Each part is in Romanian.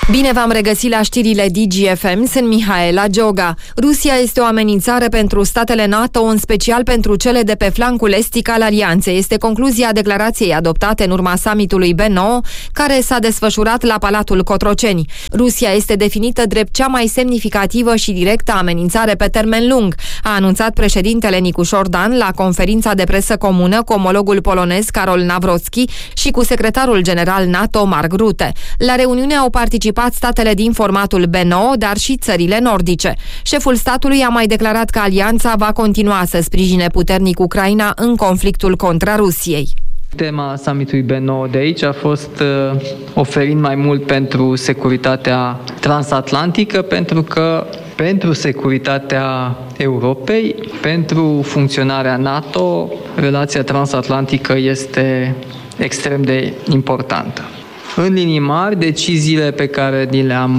Bine v-am regăsit la știrile DGFM, sunt Mihaela Gioga. Rusia este o amenințare pentru statele NATO, în special pentru cele de pe flancul estic al alianței. Este concluzia declarației adoptate în urma summitului B9, care s-a desfășurat la Palatul Cotroceni. Rusia este definită drept cea mai semnificativă și directă amenințare pe termen lung, a anunțat președintele Nicușor Dan la conferința de presă comună cu omologul polonez Karol Nawrocki și cu secretarul general NATO Mark Rutte. La reuniune au participat statele din formatul B9, dar și țările nordice. Șeful statului a mai declarat că alianța va continua să sprijine puternic Ucraina în conflictul contra Rusiei. Tema summitului B9 de aici a fost oferind mai mult pentru securitatea transatlantică, pentru că pentru securitatea Europei, pentru funcționarea NATO, relația transatlantică este extrem de importantă. În linii mari, deciziile pe care ni le-am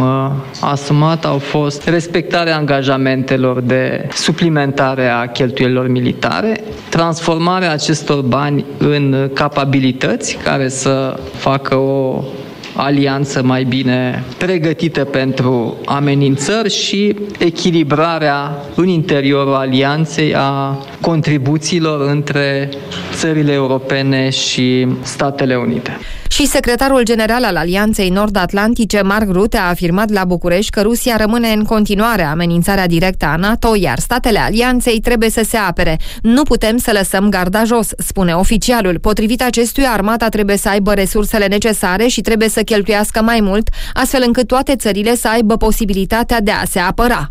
asumat au fost respectarea angajamentelor de suplimentare a cheltuielilor militare, transformarea acestor bani în capabilități care să facă o alianță mai bine pregătită pentru amenințări și echilibrarea în interiorul alianței a contribuțiilor între țările europene și Statele Unite. Și secretarul general al Alianței Nord-Atlantice, Mark Rutte, a afirmat la București că Rusia rămâne în continuare amenințarea directă a NATO, iar statele alianței trebuie să se apere. Nu putem să lăsăm garda jos, spune oficialul. Potrivit acestuia, armata trebuie să aibă resursele necesare și trebuie să cheltuiască mai mult, astfel încât toate țările să aibă posibilitatea de a se apăra.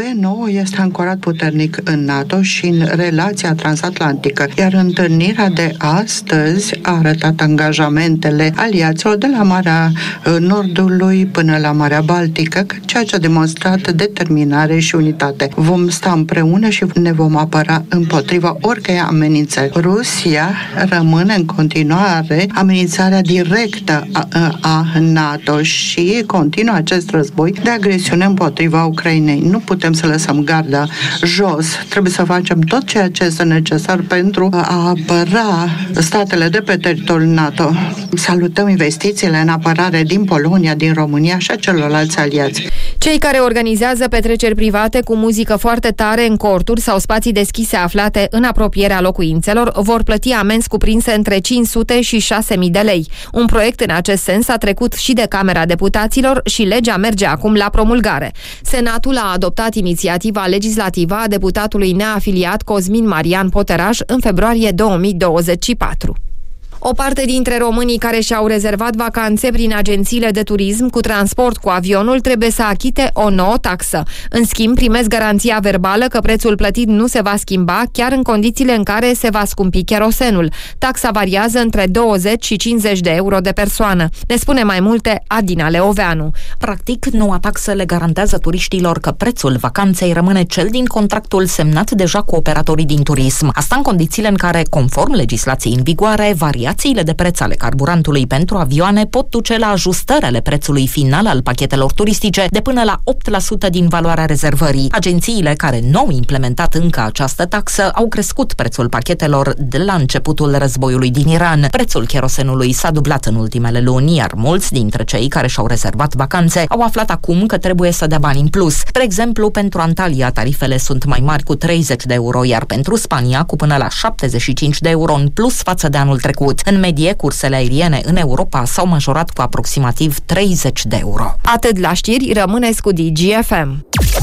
B9 este ancorat puternic în NATO și în relația transatlantică, iar întâlnirea de astăzi a arătat angajamentele aliaților de la Marea Nordului până la Marea Baltică, ceea ce a demonstrat determinare și unitate. Vom sta împreună și ne vom apăra împotriva oricărei amenințări. Rusia rămâne în continuare amenințarea directă a NATO și continuă acest război de agresiune împotriva Ucrainei. Nu putem să lăsăm garda jos. Trebuie să facem tot ceea ce este necesar pentru a apăra statele de pe teritoriul NATO. Salutăm investițiile în apărare din Polonia, din România și a celorlalți aliați. Cei care organizează petreceri private cu muzică foarte tare în corturi sau spații deschise aflate în apropierea locuințelor vor plăti amenzi cuprinse între 500 și 6.000 de lei. Un proiect în acest sens a trecut și de Camera Deputaților și legea merge acum la promulgare. Senatul a adoptat inițiativa legislativă a deputatului neafiliat Cosmin Marian Poteraș în februarie 2024. O parte dintre românii care și-au rezervat vacanțe prin agențiile de turism cu transport cu avionul trebuie să achite o nouă taxă. În schimb, primesc garanția verbală că prețul plătit nu se va schimba, chiar în condițiile în care se va scumpi kerosenul. Taxa variază între 20 și 50 de euro de persoană. Ne spune mai multe Adina Leoveanu. Practic, noua taxă le garantează turiștilor că prețul vacanței rămâne cel din contractul semnat deja cu operatorii din turism. Asta în condițiile în care, conform legislației în vigoare, variațiile de preț ale carburantului pentru avioane pot duce la ajustări ale prețului final al pachetelor turistice de până la 8% din valoarea rezervării. Agențiile care nu au implementat încă această taxă au crescut prețul pachetelor de la începutul războiului din Iran. Prețul kerosenului s-a dublat în ultimele luni, iar mulți dintre cei care și-au rezervat vacanțe au aflat acum că trebuie să dea bani în plus. Spre exemplu, pentru Antalya tarifele sunt mai mari cu 30 de euro, iar pentru Spania cu până la 75 de euro în plus față de anul trecut. În medie, cursele aeriene în Europa s-au majorat cu aproximativ 30 de euro. Atât la știri, rămâneți cu DGFM.